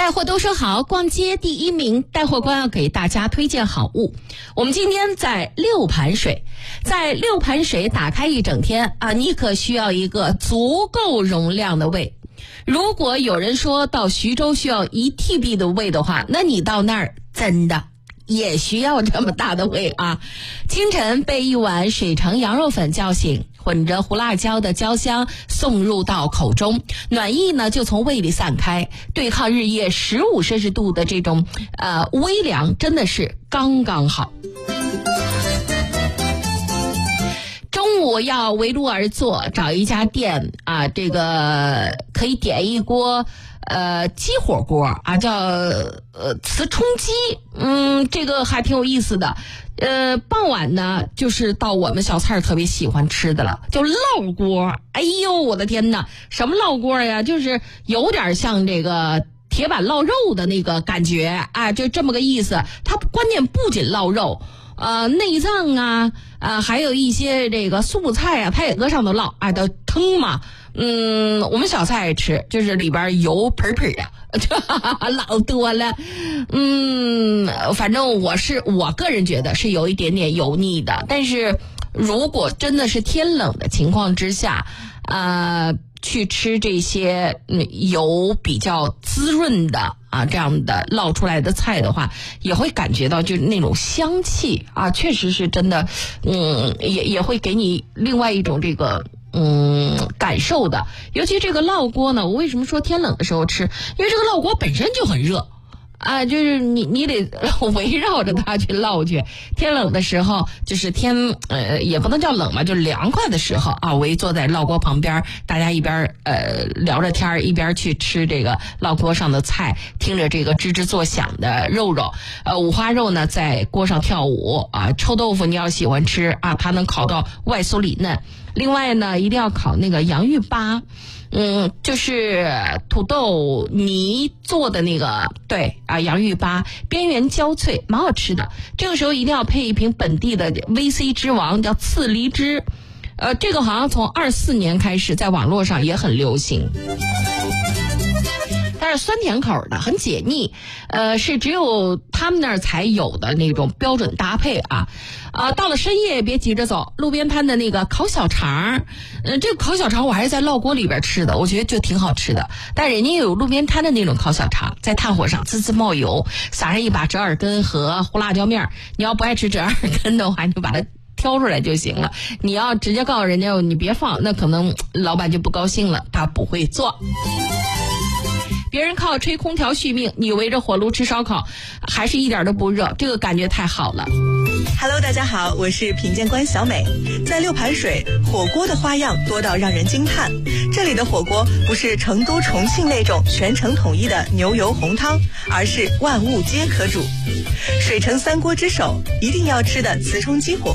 带货都说好，逛街第一名，带货官要给大家推荐好物。我们今天在六盘水，在六盘水打开一整天啊，你可需要一个足够容量的胃。如果有人说到徐州需要1TB 的胃的话，那你到那儿真的也需要这么大的胃啊！清晨被一碗水城羊肉粉叫醒，混着胡辣椒的焦香送入到口中，暖意呢就从胃里散开，对抗日夜15摄氏度的这种微凉，真的是刚刚好。中午要围炉而坐，找一家店啊，这个可以点一锅鸡火锅啊，叫磁冲鸡，这个还挺有意思的。傍晚呢，就是到我们小菜特别喜欢吃的了，叫烙锅。哎呦，我的天哪，什么烙锅呀？就是有点像这个铁板烙肉的那个感觉啊，就这么个意思。它关键不仅烙肉。内脏啊，还有一些这个素菜啊，它也搁上头烙，都腾嘛。我们小菜爱吃，就是里边油喷喷的，老多了。反正我个人觉得是有一点点油腻的，但是如果真的是天冷的情况之下，去吃这些油比较滋润的这样的烙出来的菜的话，也会感觉到就是那种香气啊，确实是真的，也会给你另外一种这个感受的。尤其这个烙锅呢，我为什么说天冷的时候吃？因为这个烙锅本身就很热。就是你得围绕着它去烙去。天冷的时候，就是也不能叫冷嘛，就凉快的时候啊，围坐在烙锅旁边，大家一边聊着天，一边去吃这个烙锅上的菜，听着这个吱吱作响的肉肉。五花肉呢在锅上跳舞啊，臭豆腐你要喜欢吃啊，它能烤到外酥里嫩。另外呢，一定要烤那个洋芋粑。就是土豆泥做的那个，对啊，洋芋粑边缘焦脆，蛮好吃的。这个时候一定要配一瓶本地的 VC 之王，叫刺梨汁。这个好像从24年开始在网络上也很流行。它是酸甜口的，很解腻，是只有他们那儿才有的那种标准搭配啊。到了深夜别急着走，路边摊的那个烤小肠，这个烤小肠我还是在烙锅里边吃的，我觉得就挺好吃的。但人家有路边摊的那种烤小肠，在炭火上滋滋冒油，撒上一把折耳根和胡辣椒面。你要不爱吃折耳根的话，你就把它挑出来就行了。你要直接告诉人家你别放，那可能老板就不高兴了，他不会做。别人靠吹空调续命，你围着火炉吃烧烤，还是一点都不热，这个感觉太好了。 Hello， 大家好，我是品鉴官小美。在六盘水，火锅的花样多到让人惊叹。这里的火锅不是成都、重庆那种全程统一的牛油红汤，而是万物皆可煮。水城3锅之首，一定要吃的磁冲鸡火锅。